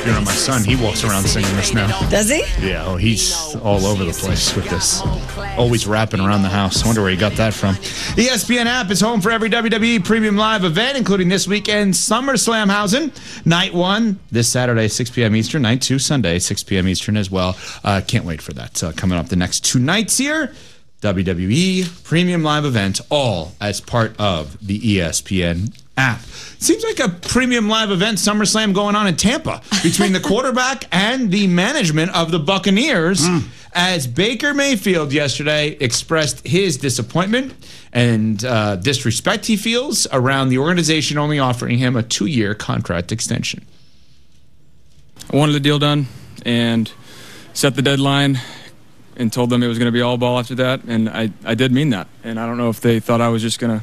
if you're on my son, he walks around singing this now. Does he? Yeah, he's all over the place with this. Always rapping around the house. Wonder where he got that from. ESPN app is home for every WWE Premium Live event, including this weekend's SummerSlam housing. Night 1, this Saturday, 6 p.m. Eastern. Night 2, Sunday, 6 p.m. Eastern as well. Can't wait for that. Coming up the next 2 nights here. WWE Premium Live event, all as part of the ESPN app. Seems like a Premium Live event, SummerSlam, going on in Tampa between the quarterback and the management of the Buccaneers as Baker Mayfield yesterday expressed his disappointment and disrespect he feels around the organization only offering him a 2-year contract extension. I wanted the deal done and set the deadline and told them it was going to be all ball after that, and I did mean that. And I don't know if they thought I was just going to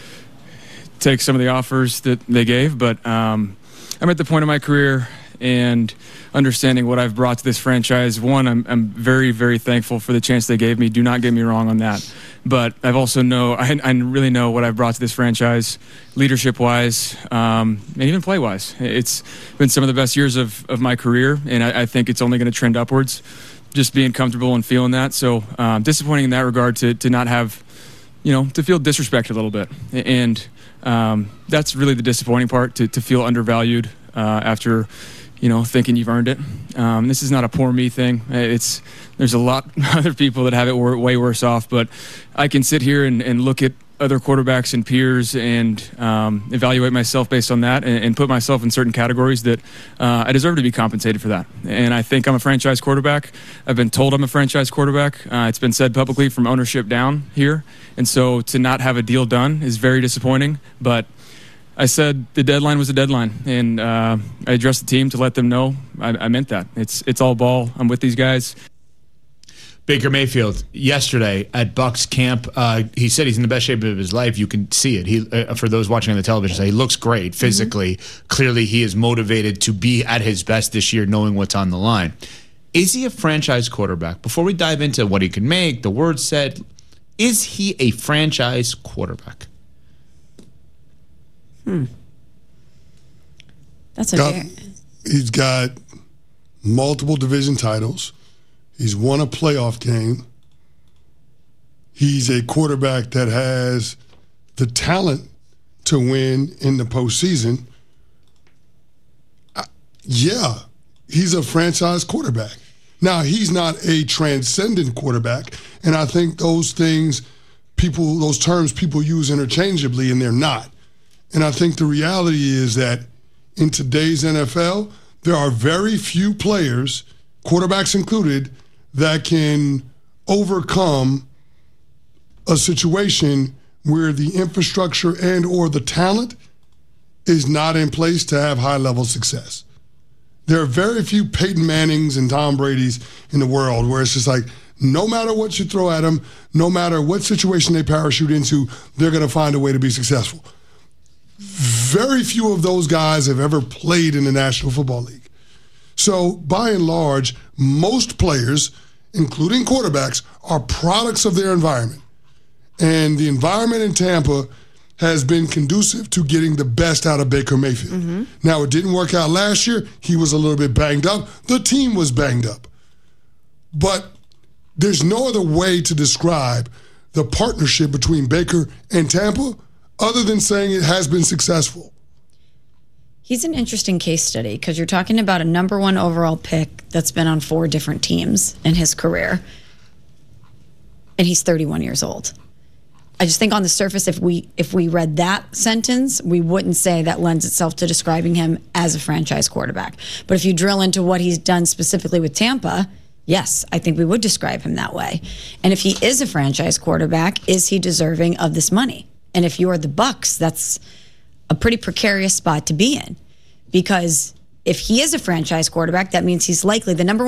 take some of the offers that they gave, but I'm at the point of my career and understanding what I've brought to this franchise. One, I'm very, very thankful for the chance they gave me. Do not get me wrong on that. But I've also I really know what I've brought to this franchise, leadership-wise, and even play-wise. It's been some of the best years of my career, and I think it's only going to trend upwards, just being comfortable and feeling that. So disappointing in that regard to not have, to feel disrespected a little bit. And that's really the disappointing part, to feel undervalued after, thinking you've earned it. This is not a poor me thing. There's a lot of other people that have it way worse off, but I can sit here and look at other quarterbacks and peers and evaluate myself based on that and put myself in certain categories that I deserve to be compensated for that. And I think I'm a franchise quarterback. I've been told I'm a franchise quarterback. It's been said publicly from ownership down here. And so to not have a deal done is very disappointing. But I said the deadline was a deadline, and I addressed the team to let them know I meant that. It's all ball. I'm with these guys. Baker Mayfield yesterday at Bucs camp, he said he's in the best shape of his life. You can see it. He, for those watching on the television, he looks great physically. Clearly, he is motivated to be at his best this year, knowing what's on the line. Is he a franchise quarterback? Before we dive into what he can make, the word said, is he a franchise quarterback? That's okay. He's got multiple division titles. He's won a playoff game. He's a quarterback that has the talent to win in the postseason. Yeah, he's a franchise quarterback. Now, he's not a transcendent quarterback, and I think those terms people use interchangeably, and they're not. And I think the reality is that in today's NFL, there are very few players, quarterbacks included, that can overcome a situation where the infrastructure and or the talent is not in place to have high-level success. There are very few Peyton Mannings and Tom Brady's in the world where it's just like, no matter what you throw at them, no matter what situation they parachute into, they're going to find a way to be successful. Very few of those guys have ever played in the National Football League. So, by and large, most players, including quarterbacks, are products of their environment. And the environment in Tampa has been conducive to getting the best out of Baker Mayfield. Now, it didn't work out last year. He was a little bit banged up. The team was banged up. But there's no other way to describe the partnership between Baker and Tampa other than saying it has been successful. He's an interesting case study because you're talking about a number 1 overall pick that's been on 4 different teams in his career. And he's 31 years old. I just think on the surface, if we read that sentence, we wouldn't say that lends itself to describing him as a franchise quarterback. But if you drill into what he's done specifically with Tampa, yes, I think we would describe him that way. And if he is a franchise quarterback, is he deserving of this money? And if you're the Bucs, that's a pretty precarious spot to be in. Because if he is a franchise quarterback, that means he's likely the number 1